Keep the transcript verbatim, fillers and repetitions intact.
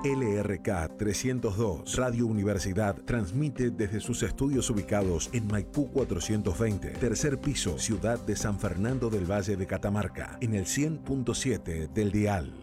L R K trescientos dos Radio Universidad transmite desde sus estudios ubicados en Maipú cuatrocientos veinte, tercer piso, ciudad de San Fernando del Valle de Catamarca, en el cien punto siete del dial.